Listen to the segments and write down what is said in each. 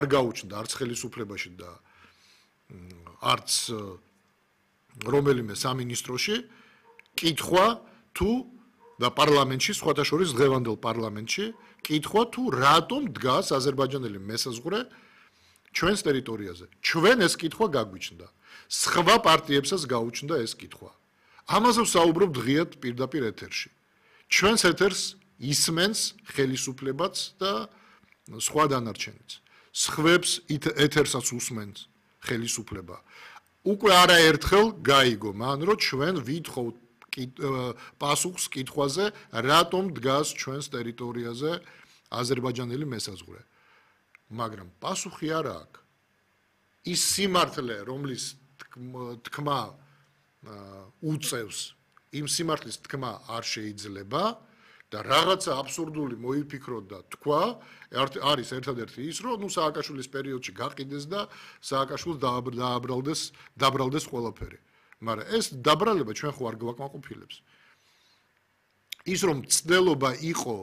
გაუჩნდა არც ხელისუფლებაში და არც რომელიმე სამინისტროში კითხვა თუ და პარლამენტში, სხვათა შორის დღევანდელ პარლამენტში, კითხვა თუ რატომ დგას აზერბაიჯანელი მესაზღვრე ჩვენს ტერიტორიაზე. ჩვენ ეს კითხვა გაგვიჩნდა. სხვა პარტიებსაც გაუჩნდა ეს კითხვა. ამაზე ვსაუბრობ დღიად პირდაპირ ეთერში. ჩვენს ეთერს ისმენს ხელისუფლებაც და სხვა დანარჩენიც. სხვებს ეთერსაც უსმენს ხელისუფლება. უკვე არაერთხელ გაიგო მან, რომ ჩვენ ვითხოვთ პასუხს კითხვაზე, რატომ დგას ჩვენს ტერიტორიაზე აზერბაიჯანელი მესაზღვრე. მაგრამ პასუხი არა აქვს. ის სიმართლე, რომლის თქმა უწევს, იმ სიმართლის თქმა არ შეიძლება და რაღაცა აბსურდული მოიფიქროთ და თქვა, არის ერთადერთი ის, რომ სააკაშვილის პერიოდში გაყიდეს და სააკაშვილს დაბრალდეს ყველაფერი. მაგრამ ეს დაბრალება ჩვენ ხო არ გვაკმაყოფილებს. ის რომ მცდელობა იყო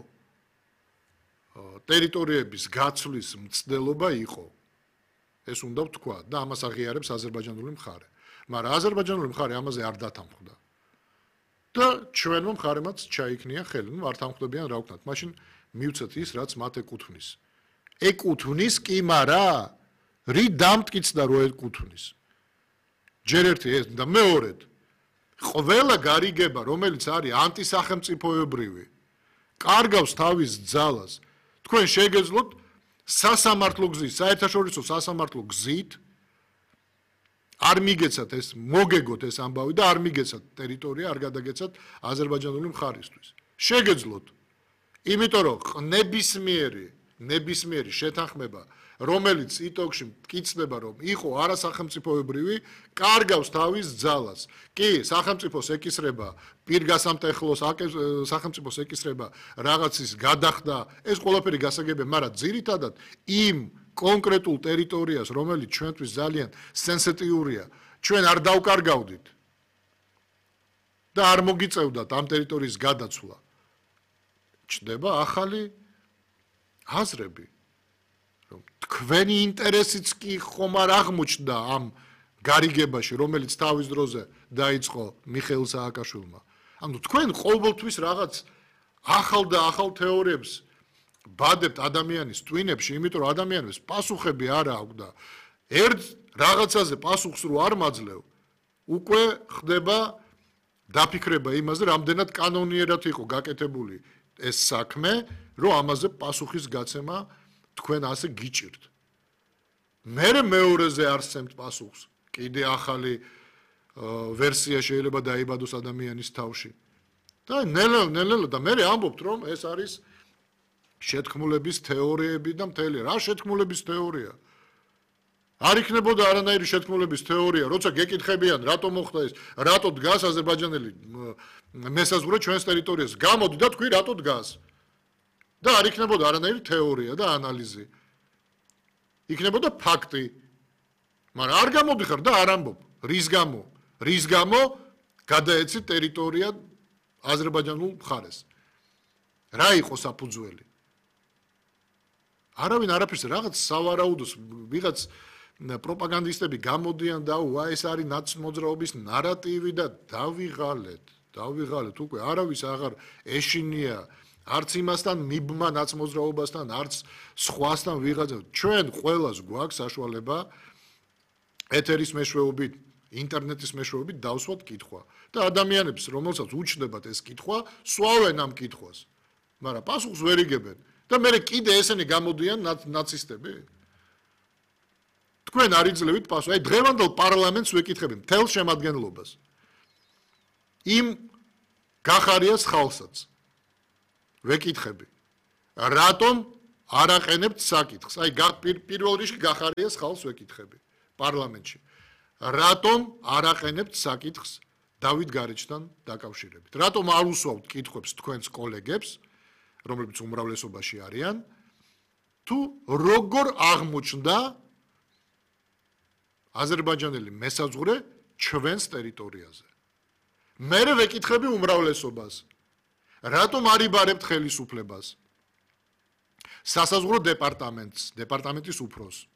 ტერიტორიების გაცვლის მცდელობა იყო. ეს უნდა ვთქვა და ამას აღიარებს აზერბაიჯანული მხარე. მაგრამ აზერბაიჯანული მხარე ამაზე არ დათანხმდა. და ჩვენმა მხარემაც ჩაიქნია ხელი. არ თანხმდებიან რა ვქნათ. მაშინ მივცეთ ის, რაც მათ ეკუთვნის. ეკუთვნის კი, მაგრამ რით დამტკიცდა რომ ეკუთვნის. ჯერ ერთი ეს და მეორედ ყველა გარიგება, რომელიც არის ანტისახელმწიფოებრივი, კარგავს თავის ძალას. თქვენ შეგეძლოთ სასამართლო გზით, საერთაშორისო სასამართლო გზით არ მიგეცათ ეს, მოგეგოთ ეს ამბავი და არ მიგეცათ ტერიტორია, არ გადაგეცათ აზერბაიჯანული მხარისთვის. შეგეძლოთ. იმიტომ რომ ნებისმიერი შეთანხმება, რომელიც იტოქში მტკიცდება, რომ იყო არასახელმწიფოებრივი, კარგავს თავის ძალას. კი, სახელმწიფოს ეკისრება, პირგასამტეხლოს სახელმწიფოს ეკისრება, რაღაცის გადახდა, ეს ყველაფერი გასაგებია, მაგრამ ძირითადად იმ კონკრეტულ ტერიტორიას, რომელიც ჩვენთვის ძალიან სენსიტიურია, ჩვენ არ დავკარგავდით და არ მოგიწევდათ ამ ტერიტორიის გადაცვლა. ჩნდება ახალი აზრები. თქვენი ინტერესიც კი ხომ არ აღმოჩნდა ამ გარიგებაში, რომელიც თავის დროზე დაიწყო მიხეილ სააკაშვილმა. ანუ თქვენ ყოველთვის რაღაც ახალ და ახალ თეორიებს ბადებთ ადამიანის ტვინებში, იმიტომ რომ ადამიანებს პასუხები არ აქვს და ერთ რაღაცაზე პასუხს რო არ მაძლევ, უკვე ხდება დაფიქრება იმაზე, რამდენად კანონიერად იყო გაკეთებული ეს საქმე, რომ ამაზე პასუხის გაცემა თქვენ ასე გიჭირთ. მერე მეორეზე არსებთ პასუხს. კიდე ახალი ვერსია შეიძლება დაიბადოს ადამიანის თავში. და ნელ-ნელა და მერე ამბობთ, რომ ეს არის შეთქმულების თეორიები და მთელი რა შეთქმულების თეორია. არ იქნებოდა არანაირი შეთქმულების თეორია, როცა გეკითხებიან, რატომ მოხდა ეს, რატო დგას აზერბაიჯანელი მესაზღვრე ჩვენს ტერიტორიაზე. გამოდი და თქვი, რატო დგას. და არ იქნებოდა არანაირი თეორია და ანალიზი. იქნებოდა ფაქტი. მაგრამ არ გამოდიხარ და არ ამბობ. რის გამო გადაეცით ტერიტორია აზერბაიჯანულ მხარეს. რა იყო საფუძველი? არავინ არაფერს რაღაც სავარაუდოს ვიღაც პროპაგანდისტები გამოდიან და ეს არის ნაცმოძრაობის ნარატივი და დავიღალეთ უკვე არავის აღარ ეშინია არც იმასთან მიბმა ნაცმოძრაობასთან არც სხვასთან ვიღაცა ჩვენ ყველას გვაქვს საშუალება ეთერის მეშვეობით ინტერნეტის მეშვეობით დავსვათ კითხვა და ადამიანებს რომელსაც უჩნდებათ ეს კითხვა სვავენ ამ კითხვას მაგრამ პასუხს ვერ იგებენ და მე კიდე ესენი გამოდიან ნაცისტები თქვენ არ იძლევით პასუხს აი დღევანდელ პარლამენტს ვეკითხები მთელ შემადგენლობას იმ გახარიას ხალხსაც ვეკითხები რატომ არ აყენებთ საკითხს აი პირველ რიგში გახარიას ხალხს ვეკითხები პარლამენტში რატომ არ აყენებთ საკითხს დავით გარეჯთან დაკავშირებით რატომ არ უსვავთ კითხვებს თქვენს კოლეგებს რომლებიც უმრავლესობაში არიან თუ როგორ აღმოჩნდა აზერბაიჯანელი მესაზღვრე ჩვენს ტერიტორიაზე მე ვეკითხები უმრავლესობას რატომ არ იბარებთ ხელისუფლებას სასაზღვრო დეპარტამენტის უფროს